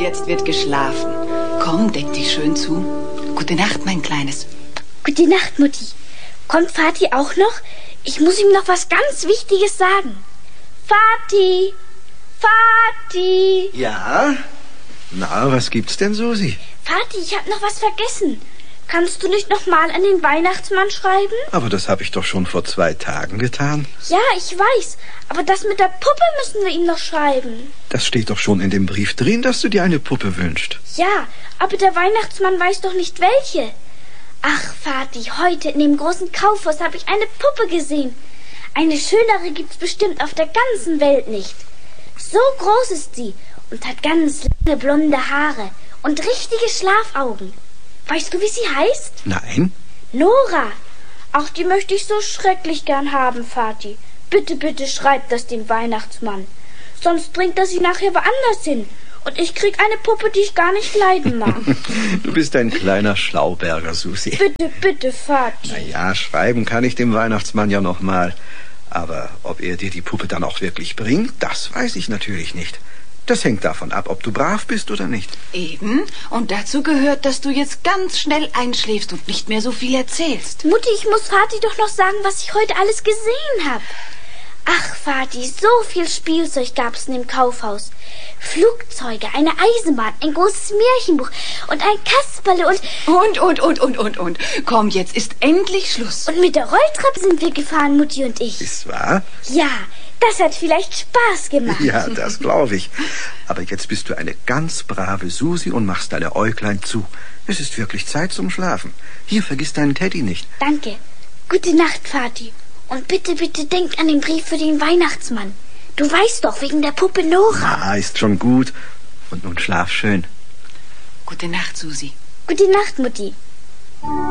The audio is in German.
jetzt wird geschlafen. Komm, deck dich schön zu. Gute Nacht, mein Kleines. Gute Nacht, Mutti. Kommt Vati auch noch? Ich muss ihm noch was ganz Wichtiges sagen. Vati! Vati! Ja? Na, was gibt's denn, Susi? Vati, ich habe noch was vergessen. Kannst du nicht noch mal an den Weihnachtsmann schreiben? Aber das habe ich doch schon vor 2 Tagen getan. Ja, ich weiß. Aber das mit der Puppe müssen wir ihm noch schreiben. Das steht doch schon in dem Brief drin, dass du dir eine Puppe wünschst. Ja, aber der Weihnachtsmann weiß doch nicht welche. Ach, Vati, heute in dem großen Kaufhaus habe ich eine Puppe gesehen. Eine schönere gibt's bestimmt auf der ganzen Welt nicht. So groß ist sie und hat ganz lange blonde Haare und richtige Schlafaugen. Weißt du, wie sie heißt? Nein. Nora. Ach, die möchte ich so schrecklich gern haben, Vati. Bitte, bitte schreib das dem Weihnachtsmann. Sonst bringt er sie nachher woanders hin. Und ich krieg eine Puppe, die ich gar nicht leiden mag. Du bist ein kleiner Schlauberger, Susi. Bitte, bitte, Vati. Na ja, schreiben kann ich dem Weihnachtsmann ja noch mal. Aber ob er dir die Puppe dann auch wirklich bringt, das weiß ich natürlich nicht. Das hängt davon ab, ob du brav bist oder nicht. Eben. Und dazu gehört, dass du jetzt ganz schnell einschläfst und nicht mehr so viel erzählst. Mutti, ich muss Vati doch noch sagen, was ich heute alles gesehen habe. Ach, Vati, so viel Spielzeug gab's in dem Kaufhaus. Flugzeuge, eine Eisenbahn, ein großes Märchenbuch und ein Kasperle Und. Komm, jetzt ist endlich Schluss. Und mit der Rolltreppe sind wir gefahren, Mutti und ich. Ist wahr? Ja, das hat vielleicht Spaß gemacht. Ja, das glaube ich. Aber jetzt bist du eine ganz brave Susi und machst deine Äuglein zu. Es ist wirklich Zeit zum Schlafen. Hier, vergiss deinen Teddy nicht. Danke. Gute Nacht, Vati. Und bitte, bitte denk an den Brief für den Weihnachtsmann. Du weißt doch, wegen der Puppe Nora. Ah, ist schon gut. Und nun schlaf schön. Gute Nacht, Susi. Gute Nacht, Mutti.